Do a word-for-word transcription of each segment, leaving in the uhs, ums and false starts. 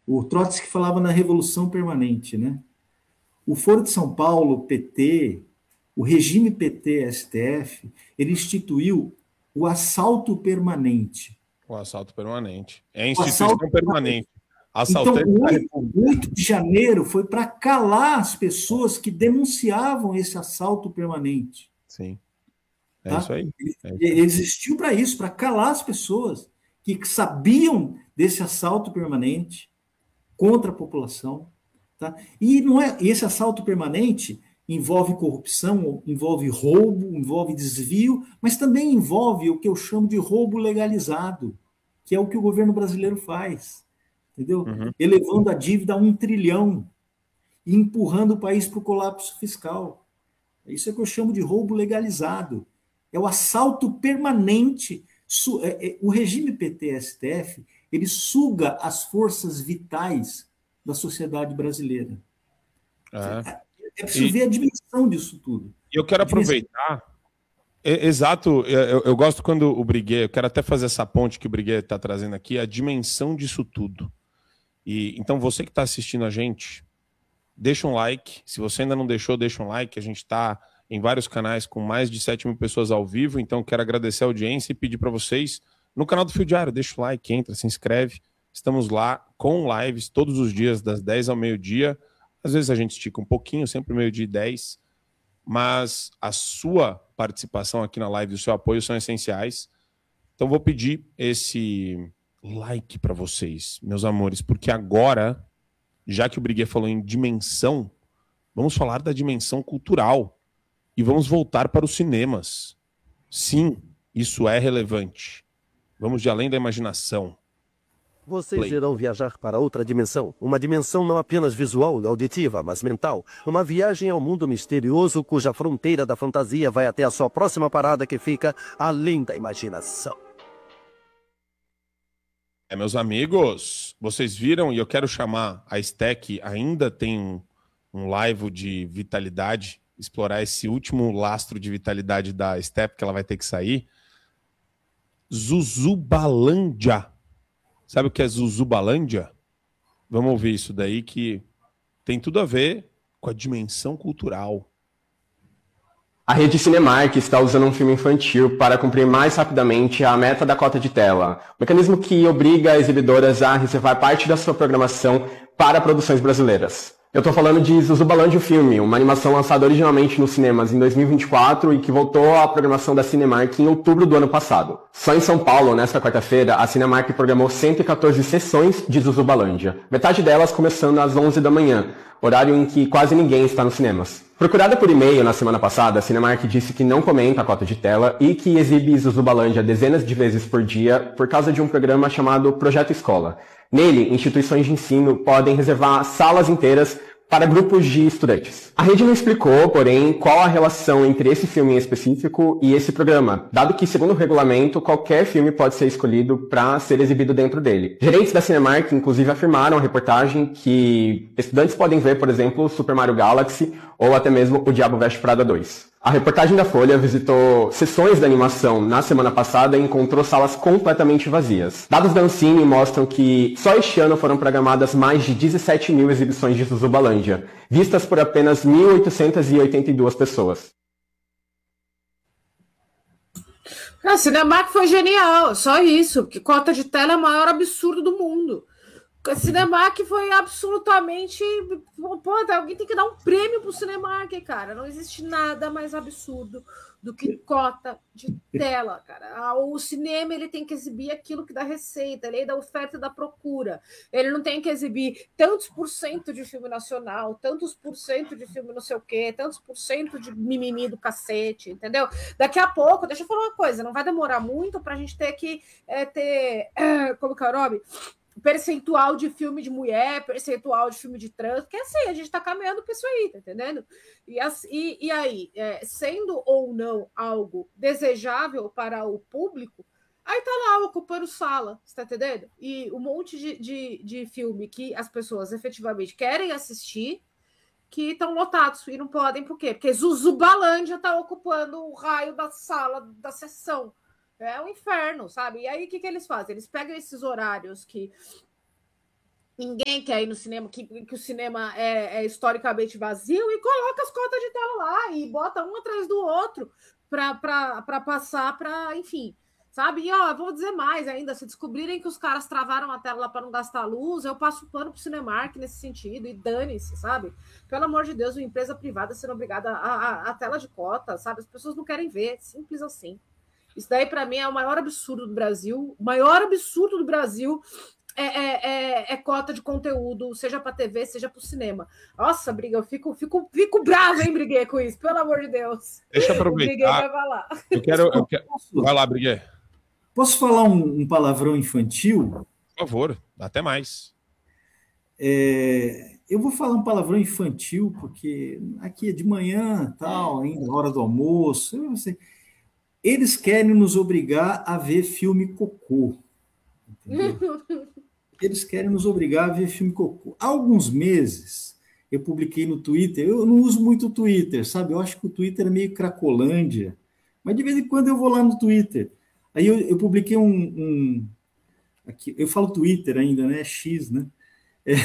O Trotsky falava na revolução permanente, né? O Foro de São Paulo, P T, o regime P T-S T F, ele instituiu o assalto permanente. O assalto permanente. É a O assalto instituição permanente. Então, Assaltante o da oito República. o oito de janeiro foi para calar as pessoas que denunciavam esse assalto permanente. Sim, é isso Tá? aí. Ele, É isso ele aí. existiu para isso, para calar as pessoas que sabiam desse assalto permanente contra a população. Tá? E não é, esse assalto permanente envolve corrupção, envolve roubo, envolve desvio, mas também envolve o que eu chamo de roubo legalizado, que é o que o governo brasileiro faz, entendeu? Uhum. Elevando a dívida a um trilhão e empurrando o país para o colapso fiscal. Isso é o que eu chamo de roubo legalizado. É o assalto permanente. O regime P T-S T F, ele suga as forças vitais da sociedade brasileira. É. É preciso E ver a dimensão disso tudo. eu quero A dimensão. aproveitar. É, exato, eu, eu gosto quando o Briguet, eu quero até fazer essa ponte que o Briguet está trazendo aqui, a dimensão disso tudo. E então você que está assistindo a gente, deixa um like. Se você ainda não deixou, deixa um like. A gente está em vários canais com mais de sete mil pessoas ao vivo, então quero agradecer a audiência e pedir para vocês, no canal do Fio Diário, deixa o like, entra, se inscreve. Estamos lá com lives todos os dias, das dez ao meio-dia. Às vezes a gente estica um pouquinho, sempre meio-dia e dez, mas a sua participação aqui na live e o seu apoio são essenciais. Então vou pedir esse like para vocês, meus amores, porque agora, já que o Briguet falou em dimensão, vamos falar da dimensão cultural e vamos voltar para os cinemas. Sim, isso é relevante. Vamos de além da imaginação. Vocês Play. irão viajar para outra dimensão. Uma dimensão não apenas visual, auditiva, mas mental. Uma viagem ao mundo misterioso cuja fronteira da fantasia vai até a sua próxima parada que fica além da imaginação. É, meus amigos, vocês viram, e eu quero chamar a Stack, ainda tem um, um live de vitalidade, explorar esse último lastro de vitalidade da Step, que ela vai ter que sair. Zuzubalândia. Sabe o que é Zuzubalândia? Vamos ouvir isso daí que tem tudo a ver com a dimensão cultural. A rede Cinemark está usando um filme infantil para cumprir mais rapidamente a meta da cota de tela, mecanismo que obriga exibidoras a reservar parte da sua programação para produções brasileiras. Eu estou falando de Zuzubalândia, o filme, uma animação lançada originalmente nos cinemas em dois mil e vinte e quatro e que voltou à programação da Cinemark em outubro do ano passado. Só em São Paulo, nesta quarta-feira, a Cinemark programou cento e quatorze sessões de Zuzubalândia, metade delas começando às onze da manhã, horário em que quase ninguém está nos cinemas. Procurada por e-mail na semana passada, a Cinemark disse que não comenta a cota de tela e que exibe Zuzubalândia dezenas de vezes por dia por causa de um programa chamado Projeto Escola. Nele, instituições de ensino podem reservar salas inteiras para grupos de estudantes. A rede não explicou, porém, qual a relação entre esse filme em específico e esse programa, dado que, segundo o regulamento, qualquer filme pode ser escolhido para ser exibido dentro dele. Gerentes da Cinemark, inclusive, afirmaram à reportagem que estudantes podem ver, por exemplo, Super Mario Galaxy ou até mesmo O Diabo Veste Prada dois. A reportagem da Folha visitou sessões da animação na semana passada e encontrou salas completamente vazias. Dados da Ancine mostram que só este ano foram programadas mais de dezessete mil exibições de Zuzubalândia, vistas por apenas mil oitocentas e oitenta e duas pessoas. A Cinemark foi genial, só isso, porque cota de tela é o maior absurdo do mundo. A Cinemark foi absolutamente... Pô, alguém tem que dar um prêmio pro Cinemark, cara. Não existe nada mais absurdo do que cota de tela, cara. O cinema, ele tem que exibir aquilo que dá receita, a lei da oferta e da procura. Ele não tem que exibir tantos por cento de filme nacional, tantos por cento de filme não sei o quê, tantos por cento de mimimi do cacete, entendeu? Daqui a pouco, deixa eu falar uma coisa, não vai demorar muito pra gente ter que é, ter... É, como que é o nome? Percentual de filme de mulher, percentual de filme de trans, porque assim, a gente tá caminhando para isso aí, tá entendendo? E, e, e aí, é, sendo ou não algo desejável para o público, aí tá lá ocupando sala, você tá entendendo? E um monte de, de, de filme que as pessoas efetivamente querem assistir, que estão lotados e não podem, por quê? Porque Zuzubalândia tá ocupando o raio da sala da sessão. É um inferno, sabe? E aí, o que, que eles fazem? Eles pegam esses horários que ninguém quer ir no cinema, que, que o cinema é, é historicamente vazio, e coloca as cotas de tela lá e bota um atrás do outro para passar para, enfim, sabe? E ó, vou dizer mais ainda, se descobrirem que os caras travaram a tela para não gastar luz, eu passo pano pro Cinemark nesse sentido, e dane-se, sabe? Pelo amor de Deus, uma empresa privada sendo obrigada a, a, a tela de cota, sabe? As pessoas não querem ver, simples assim. Isso daí, para mim, é o maior absurdo do Brasil. O maior absurdo do Brasil é, é, é, é cota de conteúdo, seja para T V, seja para o cinema. Nossa, Briga, eu fico, fico, fico bravo, hein, Briguê, com isso, pelo amor de Deus. Deixa eu aproveitar. Vai falar. Eu quero, eu quero... Vai lá, Briguê. Posso falar um, um palavrão infantil? Por favor, até mais. É, eu vou falar um palavrão infantil, porque aqui é de manhã, tal, ainda hora do almoço, eu não sei. Eles querem nos obrigar a ver filme cocô. Entendeu? Eles querem nos obrigar a ver filme cocô. Há alguns meses, eu publiquei no Twitter, eu não uso muito o Twitter, sabe? Eu acho que o Twitter é meio cracolândia, mas de vez em quando eu vou lá no Twitter. Aí eu, eu publiquei um, um... Aqui, eu falo Twitter ainda, né? É X, né? É,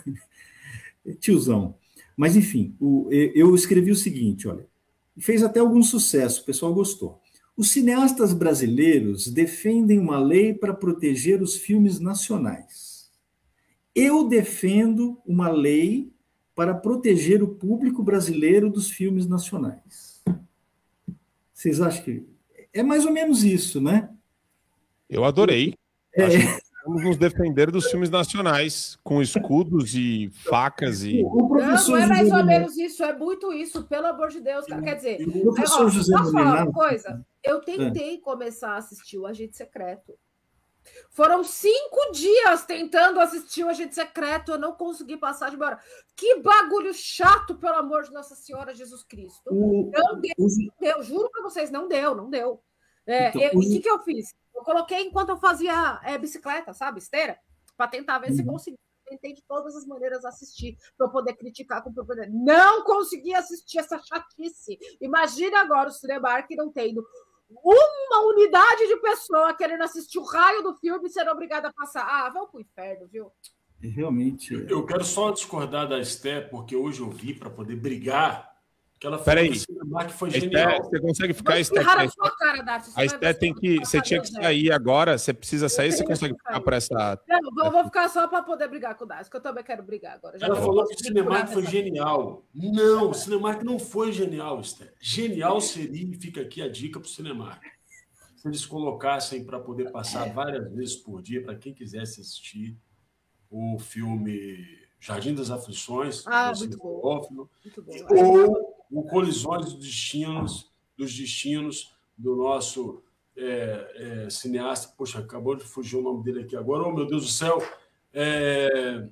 é tiozão. Mas, enfim, o, eu escrevi o seguinte, olha, fez até algum sucesso, o pessoal gostou. Os cineastas brasileiros defendem uma lei para proteger os filmes nacionais. Eu defendo uma lei para proteger o público brasileiro dos filmes nacionais. Vocês acham que... É mais ou menos isso, né? Eu adorei. É. Acho que vamos nos defender dos filmes nacionais, com escudos e facas e... Não, não é mais ou menos isso, é muito isso, pelo amor de Deus, cara. Quer dizer, o professor ó, José posso falar Molinaro... uma coisa? Eu tentei é. começar a assistir o Agente Secreto. Foram cinco dias tentando assistir o Agente Secreto, eu não consegui passar de uma hora. Que bagulho chato, pelo amor de Nossa Senhora Jesus Cristo. O, não deu, o... não deu, juro para vocês, não deu, não deu. É, então, eu, o... E o que, que eu fiz? Eu coloquei enquanto eu fazia é, bicicleta, sabe, esteira, para tentar ver uhum. se conseguia. Tentei de todas as maneiras assistir, para eu poder criticar com propriedade. Não consegui assistir essa chatice. Imagina agora o Cinemark não tendo uma unidade de pessoa querendo assistir o raio do filme e ser obrigada a passar. Ah, vamos pro inferno, viu? Realmente. Eu, eu quero só discordar da Esté, porque hoje eu vi para poder brigar. Que ela falou que o Cinemark foi Esté, genial. Você consegue ficar, Esté? A Esté tem que. Você tinha que sair agora, você precisa sair, você consegue ficar para essa. Não, eu vou ficar só para poder brigar com o Darcy, que eu também quero brigar agora. Já ela falou que o Cinemark foi genial. Não, o Cinemark não foi genial, Esté. Genial seria, e fica aqui a dica para o Cinemark. Se eles colocassem para poder passar várias vezes por dia, para quem quisesse assistir o filme Jardim das Aflições, ah, muito bom. Muito bom. Ou o Colisões dos Destinos, dos Destinos do nosso é, é, cineasta. Poxa, acabou de fugir o nome dele aqui agora. Oh, meu Deus do céu! É,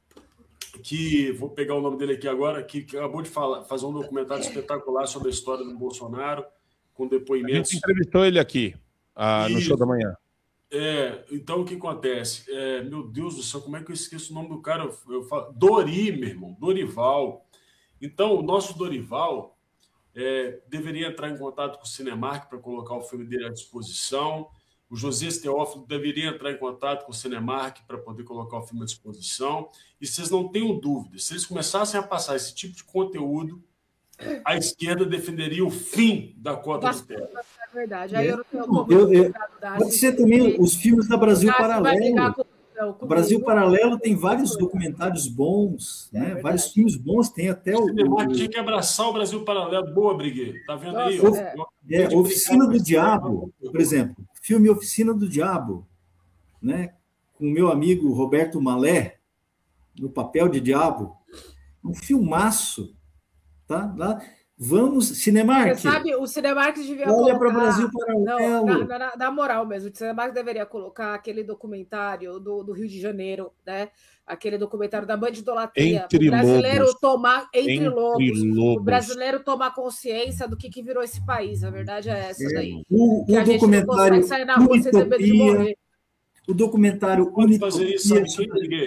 que vou pegar o nome dele aqui agora, que, que acabou de falar, fazer um documentário espetacular sobre a história do Bolsonaro, com depoimentos. A gente entrevistou ele aqui ah, no show da manhã. É, então o que acontece? É, meu Deus do céu, como é que eu esqueço o nome do cara? Eu, eu falo, Dori, meu irmão, Dorival. Então, o nosso Dorival é, deveria entrar em contato com o Cinemark para colocar o filme dele à disposição. O José Teófilo deveria entrar em contato com o Cinemark para poder colocar o filme à disposição. E vocês não tenham dúvida, se eles começassem a passar esse tipo de conteúdo, a esquerda defenderia o fim da cota de tela. É verdade. Aí eu, eu, eu, eu, pode ser também os filmes da Brasil Paralelo. O Brasil Paralelo tem vários documentários bons, né? É vários filmes bons, tem até o... O tinha que abraçar o Brasil Paralelo. Boa, Briguê. Tá vendo aí? Nossa, é, é, Oficina do Diabo, por exemplo. Filme Oficina do Diabo, né? Com o meu amigo Roberto Malé, no papel de diabo. Um filmaço, tá? Lá... Vamos, Cinemark. Você sabe, o Cinemark devia olha colocar... para o Brasil Paralelo. Não, na, na, na moral mesmo, o Cinemark deveria colocar aquele documentário do, do Rio de Janeiro, né? Aquele documentário da bandidolatria. Entre o brasileiro lobos. tomar entre, entre lobos, lobos. O brasileiro tomar consciência do que, que virou esse país. A verdade é essa daí. O, que o a documentário gente não sair na rua sem ter medo de morrer. O documentário pode fazer isso, sabe quem, Briguê?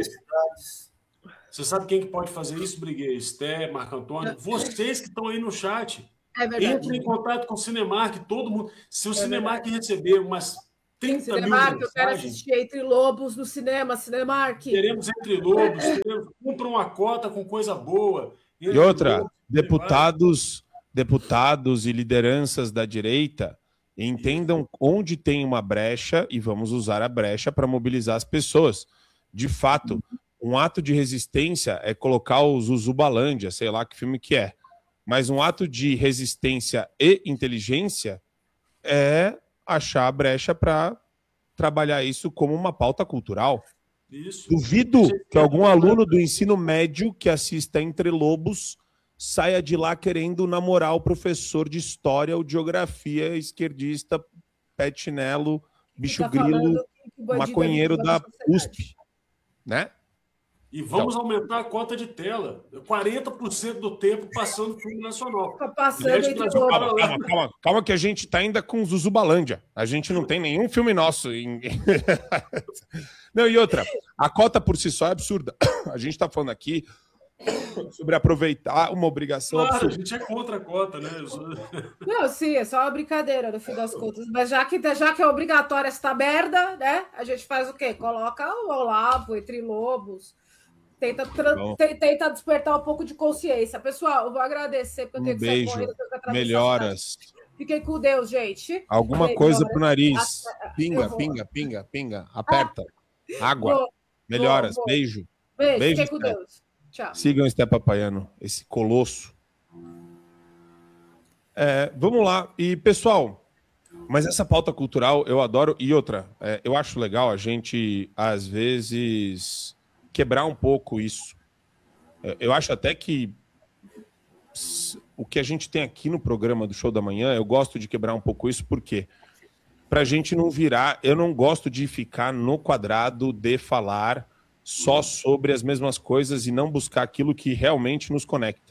Você sabe quem que pode fazer isso, Briguê? Esté, Marco Antônio? Vocês que estão aí no chat. É verdade. Entre em contato com o Cinemark, todo mundo. Se o é Cinemark verdade. receber umas oitenta mil Cinemark, eu quero mensagens. assistir Entre Lobos no cinema, Cinemark. Queremos Entre Lobos, queremos, compra uma cota com coisa boa. E outra, deputados, deputados e lideranças da direita entendam onde tem uma brecha e vamos usar a brecha para mobilizar as pessoas. De fato, um ato de resistência é colocar o Zuzubalândia, sei lá que filme que é. Mas um ato de resistência e inteligência é achar a brecha para trabalhar isso como uma pauta cultural. Isso. Duvido que algum aluno do ensino médio que assista Entre Lobos saia de lá querendo namorar o professor de história ou de geografia esquerdista, pé de chinelo, bicho Tá grilo, falando que o bandido maconheiro é vítima da da sociedade. U S P, né? E vamos aumentar a cota de tela. quarenta por cento do tempo passando filme nacional. Tá passando Aliás, Entre Brasil Lobos. Paralelo. Calma, calma, calma que a gente tá ainda com Zuzubalândia. A gente não tem nenhum filme nosso. Em... Não, e outra, a cota por si só é absurda. A gente tá falando aqui sobre aproveitar uma obrigação Claro, a absurda. gente é contra a cota, né? Não, sim, é só uma brincadeira no fim das contas. Mas já que, já que é obrigatória essa merda, né? A gente faz o quê? Coloca o Olavo, Entre Lobos. Tenta, tra- Bom. te- tenta despertar um pouco de consciência. Pessoal, eu vou agradecer porque eu Um tenho que sair beijo, correndo. eu tenho que atravessar a melhoras. cidade. Fiquem com Deus, gente. Alguma Melhoras. coisa pro nariz. Eu Pinga, vou. pinga, pinga, pinga. Aperta. Água. Vou. Melhoras. vou. Beijo. Beijo, Beijo, fiquem com Sté. Deus. Tchau. Sigam o Sté Papaiano, esse colosso. É, vamos lá. E, pessoal, mas essa pauta cultural eu adoro. E outra, é, eu acho legal a gente, às vezes, quebrar um pouco isso. É, eu acho até que s- o que a gente tem aqui no programa do Show da Manhã, eu gosto de quebrar um pouco isso, porque pra gente não virar, eu não gosto de ficar no quadrado de falar só sobre as mesmas coisas e não buscar aquilo que realmente nos conecta.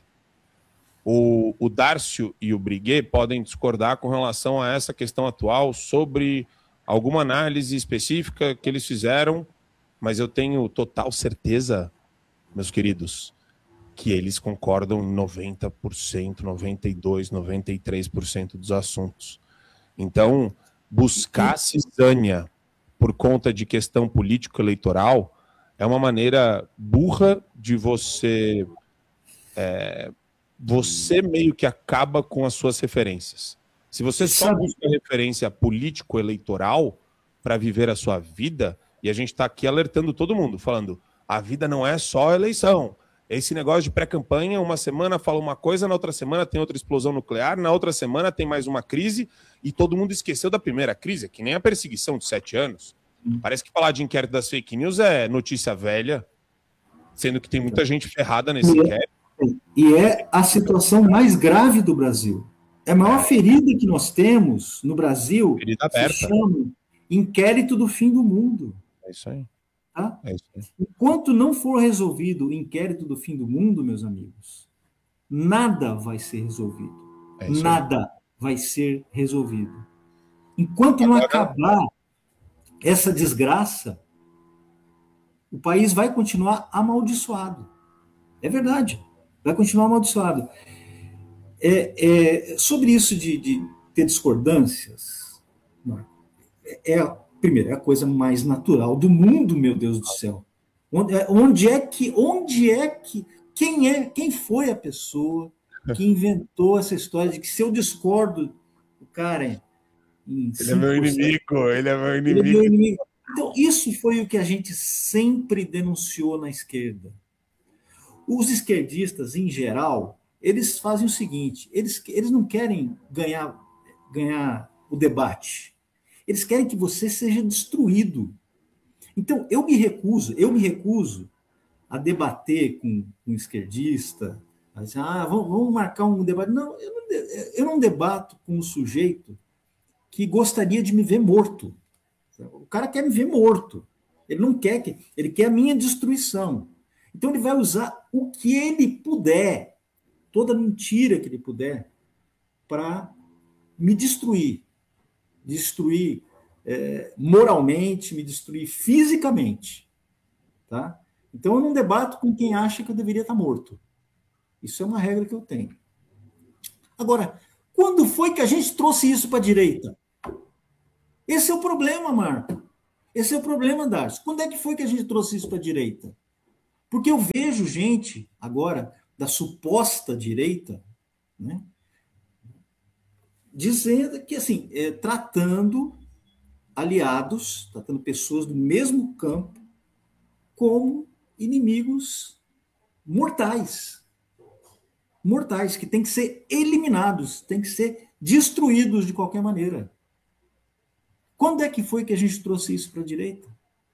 O, o Dárcio e o Briguet podem discordar com relação a essa questão atual sobre alguma análise específica que eles fizeram, mas eu tenho total certeza, meus queridos, que eles concordam em noventa por cento, noventa e dois por cento, noventa e três por cento dos assuntos. Então, buscar cisânia por conta de questão político-eleitoral é uma maneira burra de você... É, você meio que acaba com as suas referências. Se você só Sabe- busca referência político-eleitoral para viver a sua vida, e a gente está aqui alertando todo mundo, falando, a vida não é só eleição. Esse negócio de pré-campanha, uma semana fala uma coisa, na outra semana tem outra explosão nuclear, na outra semana tem mais uma crise, e todo mundo esqueceu da primeira crise, que nem a perseguição de sete anos. Parece que falar de inquérito das fake news é notícia velha, sendo que tem muita gente ferrada nesse E é- inquérito. E é a situação mais grave do Brasil. É a maior ferida que nós temos no Brasil, Ferida se aberta. chama inquérito do fim do mundo. É isso aí. Tá? É isso aí. Enquanto não for resolvido o inquérito do fim do mundo, meus amigos, nada vai ser resolvido. É isso aí. Nada vai ser resolvido. Enquanto não Agora- acabar essa desgraça, o país vai continuar amaldiçoado. É verdade. Vai continuar amaldiçoado. É, é, sobre isso de, de ter discordâncias, Marco, é, é, primeiro, é a coisa mais natural do mundo, meu Deus do céu. Onde, é- onde é que, onde é que, quem é, quem foi a pessoa que inventou essa história de que se eu discordo, o cara, em Ele é meu cinco por cento, inimigo, ele é meu ele é inimigo. meu inimigo. Então, isso foi o que a gente sempre denunciou na esquerda. Os esquerdistas, em geral, eles fazem o seguinte, eles, eles não querem ganhar, ganhar o debate. Eles querem que você seja destruído. Então, eu me recuso, eu me recuso a debater com um esquerdista, a dizer, ah, vamos, vamos marcar um debate. Não eu, não, eu não debato com um sujeito que gostaria de me ver morto. O cara quer me ver morto. Ele não quer que. Ele quer a minha destruição. Então ele vai usar o que ele puder, toda mentira que ele puder, para me destruir. Destruir é, moralmente, me destruir fisicamente. Tá? Então eu não debato com quem acha que eu deveria estar morto. Isso é uma regra que eu tenho. Agora, quando foi que a gente trouxe isso para a direita? Esse é o problema, Marco. Esse é o problema, Darcy. Quando é que foi que a gente trouxe isso para a direita? Porque eu vejo gente, agora, da suposta direita, né, dizendo que, assim, é, tratando aliados, tratando pessoas do mesmo campo como inimigos mortais. Mortais, que têm que ser eliminados, têm que ser destruídos de qualquer maneira. Quando é que foi que a gente trouxe isso para a direita?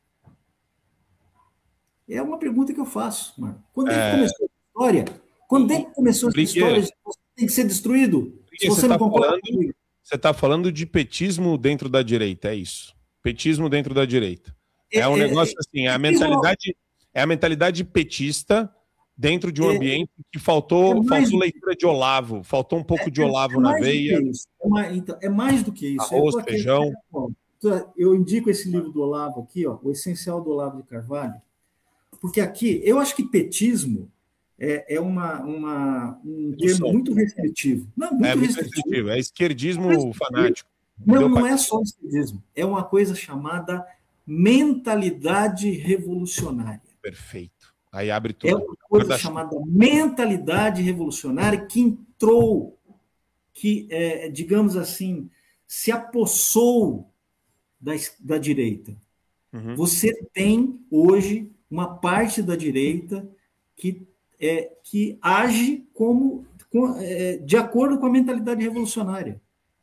É uma pergunta que eu faço, Marco. Quando é que é... começou a história? Quando é que começou essa história de você tem que ser destruído? Se você, você não concorda falando, comigo. Você está falando de petismo dentro da direita, é isso. Petismo dentro da direita. É, é um negócio é, assim, é a mentalidade, é a mentalidade petista dentro de um é, ambiente que faltou, é faltou leitura de Olavo, faltou um pouco é, de Olavo é na veia. É mais, então, é mais do que isso. Arroz, eu feijão. Aqui, eu indico esse livro do Olavo aqui, ó, O Essencial do Olavo de Carvalho, porque aqui, eu acho que petismo é, é uma, uma, um termo muito restritivo. Não, muito, é muito restritivo. restritivo. É esquerdismo Mas, fanático. Não, não é só esquerdismo. É uma coisa chamada mentalidade revolucionária. Perfeito. Aí abre tudo. É uma coisa chamada mentalidade revolucionária que entrou, que, é, digamos assim, se apossou da, da direita. Uhum. Você tem hoje uma parte da direita que, é, que age como, com, é, de acordo com a mentalidade revolucionária.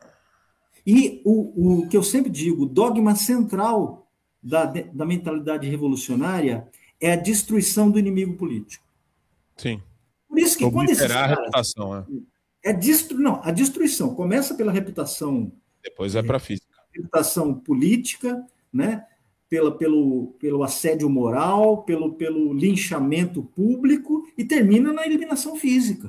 E o, o que eu sempre digo, o dogma central da, da mentalidade revolucionária é a destruição do inimigo político. Sim. Por isso que quando esses caras, a reputação, é. É destru, não, a destruição começa pela reputação. Depois é para a física. Reputação política, né? Pela, pelo, pelo assédio moral, pelo, pelo linchamento público e termina na eliminação física.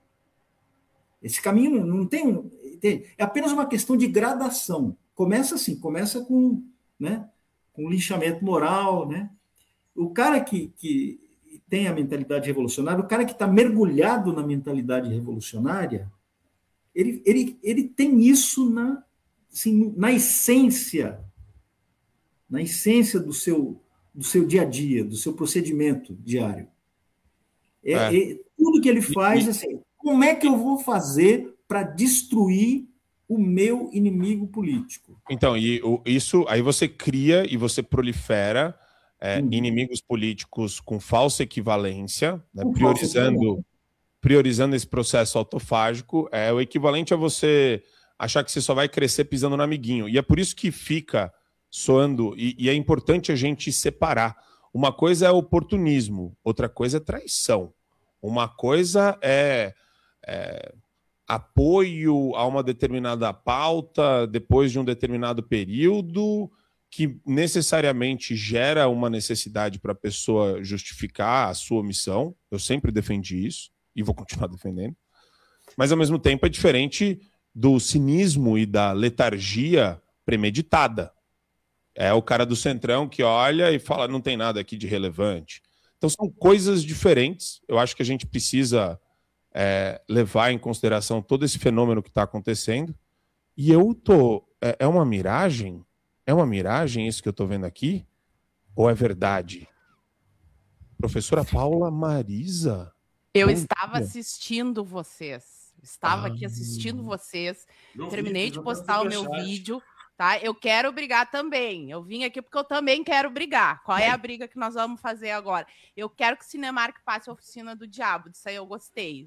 Esse caminho não tem, um, tem é apenas uma questão de gradação. Começa assim, começa com, né, com linchamento moral, né? O cara que, que tem a mentalidade revolucionária, o cara que está mergulhado na mentalidade revolucionária, ele, ele, ele tem isso na, assim, na essência, na essência do seu, do seu dia a dia, do seu procedimento diário. É, é. É, tudo que ele faz, assim, como é que eu vou fazer para destruir o meu inimigo político? Então, e isso aí você cria e você prolifera É, hum. inimigos políticos com falsa equivalência, né, priorizando, priorizando esse processo autofágico, é o equivalente a você achar que você só vai crescer pisando no amiguinho. E é por isso que fica soando, e, e é importante a gente separar. Uma coisa é oportunismo, outra coisa é traição. Uma coisa é, é apoio a uma determinada pauta depois de um determinado período, que necessariamente gera uma necessidade para a pessoa justificar a sua omissão. Eu sempre defendi isso e vou continuar defendendo. Mas, ao mesmo tempo, é diferente do cinismo e da letargia premeditada. É o cara do centrão que olha e fala, não tem nada aqui de relevante. Então, são coisas diferentes. Eu acho que a gente precisa é, levar em consideração todo esse fenômeno que está acontecendo. E eu tô... É, é uma miragem? É uma miragem isso que eu estou vendo aqui? Ou é verdade? Professora Paula Marisa? Eu estava assistindo vocês. Estava ah, aqui assistindo vocês. Terminei de postar o meu vídeo. Tá? Eu quero brigar também. Eu vim aqui porque eu também quero brigar. Qual é a briga que nós vamos fazer agora? Eu quero que o Cinemark passe a Oficina do Diabo. Disso aí eu gostei.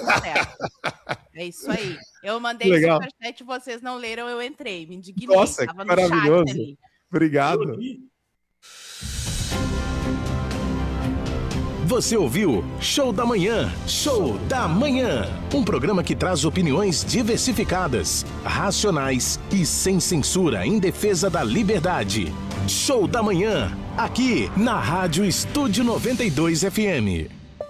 É isso aí. Eu mandei superchat e vocês não leram, eu entrei. Me indignei. Nossa, que maravilhoso. Obrigado. Você ouviu Show da Manhã, Show da Manhã, um programa que traz opiniões diversificadas, racionais e sem censura em defesa da liberdade. Show da Manhã, aqui na Rádio Estúdio noventa e dois F M.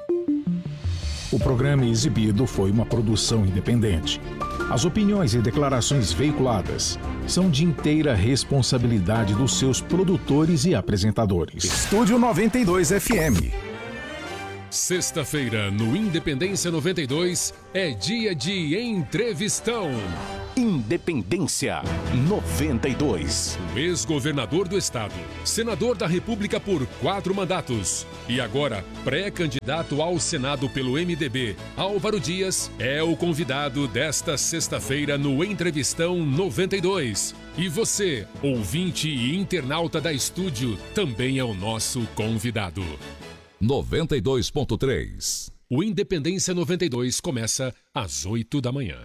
O programa exibido foi uma produção independente. As opiniões e declarações veiculadas são de inteira responsabilidade dos seus produtores e apresentadores. Estúdio noventa e dois F M. Sexta-feira, no Independência noventa e dois, é dia de entrevistão. Independência. Independência noventa e dois. O ex-governador do estado, senador da República por quatro mandatos e agora pré-candidato ao Senado pelo M D B, Álvaro Dias, é o convidado desta sexta-feira no Entrevistão noventa e dois. E você, ouvinte e internauta da Estúdio, também é o nosso convidado. noventa e dois ponto três. O Independência noventa e dois começa às oito da manhã.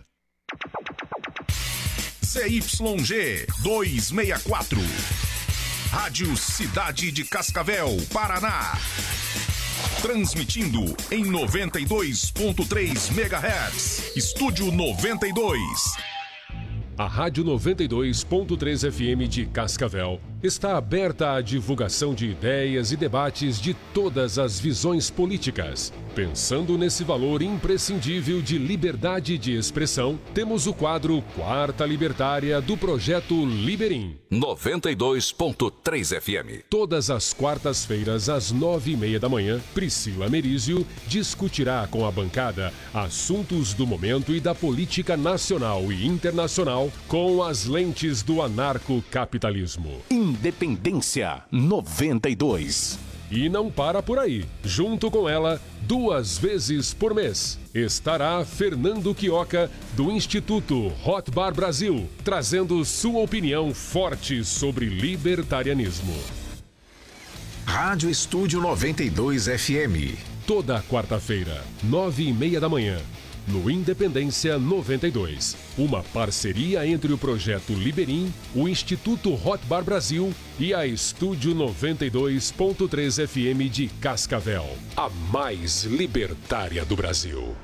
C Y G duzentos e sessenta e quatro. Rádio Cidade de Cascavel, Paraná. Transmitindo em noventa e dois ponto três megahertz. Estúdio noventa e dois. A Rádio noventa e dois ponto três F M de Cascavel está aberta à divulgação de ideias e debates de todas as visões políticas. Pensando nesse valor imprescindível de liberdade de expressão, temos o quadro Quarta Libertária do Projeto Liberim. noventa e dois ponto três F M. Todas as quartas-feiras, às nove e meia da manhã, Priscila Merizio discutirá com a bancada assuntos do momento e da política nacional e internacional com as lentes do anarcocapitalismo. Independência noventa e dois. E não para por aí. Junto com ela, duas vezes por mês, estará Fernando Quioca, do Instituto Hot Bar Brasil, trazendo sua opinião forte sobre libertarianismo. Rádio Estúdio noventa e dois F M. Toda quarta-feira, nove e meia da manhã, no Independência noventa e dois. Uma parceria entre o Projeto Liberim, o Instituto Hot Bar Brasil e a Estúdio noventa e dois ponto três F M de Cascavel, a mais libertária do Brasil.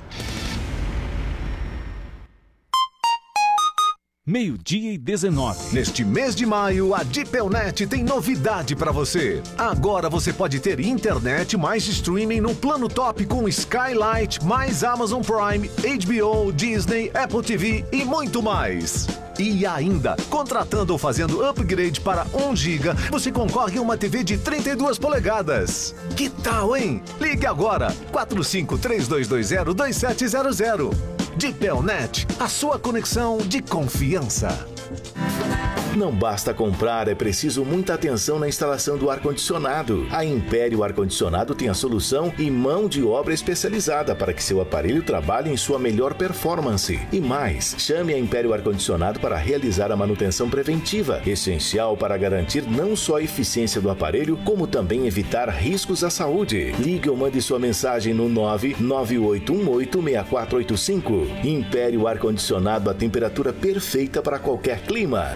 Meio-dia e dezenove. Neste mês de maio, a Dipelnet tem novidade para você. Agora você pode ter internet mais streaming no plano top com Skylight, mais Amazon Prime, H B O, Disney, Apple T V e muito mais. E ainda, contratando ou fazendo upgrade para um giga, você concorre a uma T V de trinta e duas polegadas. Que tal, hein? Ligue agora, quatro cinco três dois dois zero dois sete zero zero. Dipelnet, a sua conexão de confiança. Não basta comprar, é preciso muita atenção na instalação do ar-condicionado. A Império Ar-Condicionado tem a solução e mão de obra especializada para que seu aparelho trabalhe em sua melhor performance. E mais, chame a Império Ar-Condicionado para realizar a manutenção preventiva, essencial para garantir não só a eficiência do aparelho, como também evitar riscos à saúde. Ligue ou mande sua mensagem no nove nove oito um oito seis quatro oito cinco. Império Ar-Condicionado, a temperatura perfeita para qualquer clima.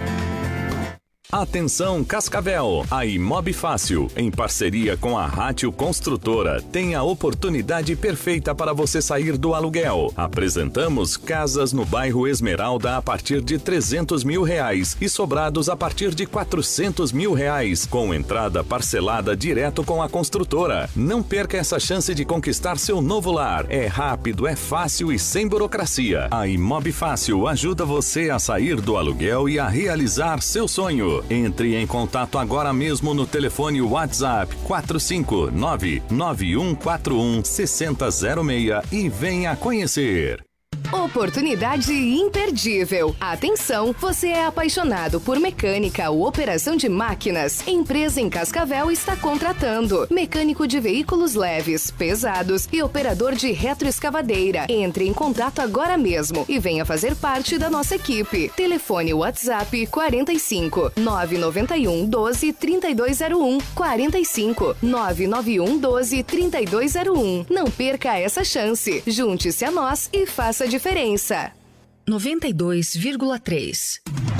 Atenção Cascavel, a Imob Fácil, em parceria com a Rátio Construtora, tem a oportunidade perfeita para você sair do aluguel. Apresentamos casas no bairro Esmeralda a partir de trezentos mil reais e sobrados a partir de quatrocentos mil reais, com entrada parcelada direto com a construtora. Não perca essa chance de conquistar seu novo lar. É rápido, é fácil e sem burocracia. A Imob Fácil ajuda você a sair do aluguel e a realizar seu sonho. Entre em contato agora mesmo no telefone WhatsApp quatro cinco nove nove um quatro um seis zero zero seis e venha conhecer. Oportunidade imperdível. Atenção, você é apaixonado por mecânica ou operação de máquinas? Empresa em Cascavel está contratando mecânico de veículos leves, pesados e operador de retroescavadeira. Entre em contato agora mesmo e venha fazer parte da nossa equipe. Telefone WhatsApp quarenta e cinco nove nove um doze trinta e dois zero um, quarenta e cinco nove nove um doze trinta e dois zero um. Não perca essa chance. Junte-se a nós e faça a diferença. noventa e dois vírgula três.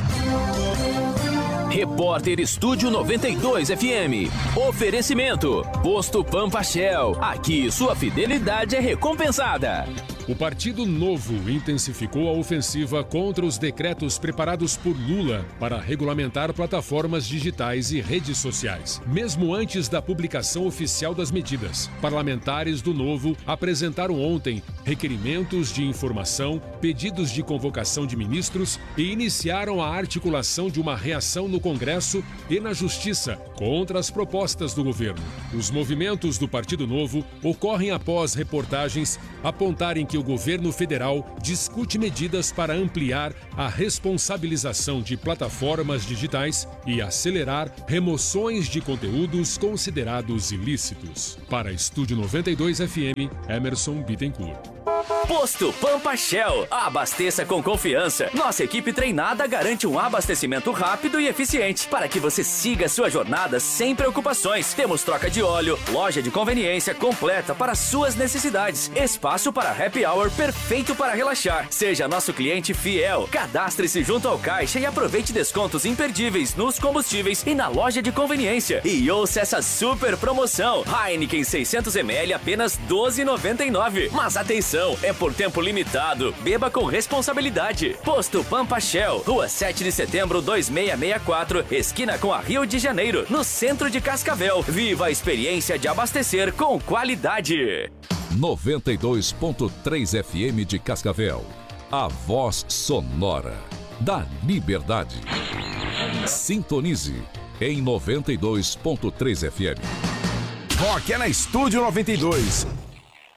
Repórter Estúdio noventa e dois F M. Oferecimento. Posto Pampa Shell. Aqui sua fidelidade é recompensada. O Partido Novo intensificou a ofensiva contra os decretos preparados por Lula para regulamentar plataformas digitais e redes sociais. Mesmo antes da publicação oficial das medidas, parlamentares do Novo apresentaram ontem requerimentos de informação, pedidos de convocação de ministros e iniciaram a articulação de uma reação no Congresso e na Justiça contra as propostas do governo. Os movimentos do Partido Novo ocorrem após reportagens apontarem que o governo federal discute medidas para ampliar a responsabilização de plataformas digitais e acelerar remoções de conteúdos considerados ilícitos. Para Estúdio noventa e dois F M, Emerson Bittencourt. Posto Pampa Shell. Abasteça com confiança. Nossa equipe treinada garante um abastecimento rápido e eficiente para que você siga sua jornada sem preocupações. Temos troca de óleo, loja de conveniência completa para suas necessidades, espaço para happy hour perfeito para relaxar. Seja nosso cliente fiel. Cadastre-se junto ao caixa e aproveite descontos imperdíveis nos combustíveis e na loja de conveniência. E ouça essa super promoção. Heineken seiscentos mililitros apenas doze reais e noventa e nove centavos. Mas atenção, é por tempo limitado. Beba com responsabilidade. Posto Pampa Shell, Rua sete de setembro, dois seis seis quatro, esquina com a Rio de Janeiro, no centro de Cascavel. Viva a experiência de abastecer com qualidade. noventa e dois ponto três F M de Cascavel. A voz sonora da liberdade. Sintonize em noventa e dois ponto três F M. Rock é na Estúdio noventa e dois.